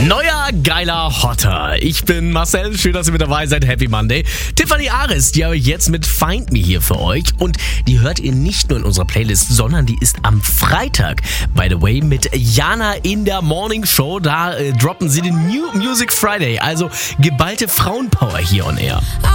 Neuer, geiler Hotter. Ich bin Marcel, schön, dass ihr mit dabei seid. Happy Monday. Tiffany Aris, die habe ich jetzt mit Find Me hier für euch. Und die hört ihr nicht nur in unserer Playlist, sondern die ist am Freitag, by the way, mit Jana in der Morning Show. Da droppen sie den New Music Friday, also geballte Frauenpower hier on Air.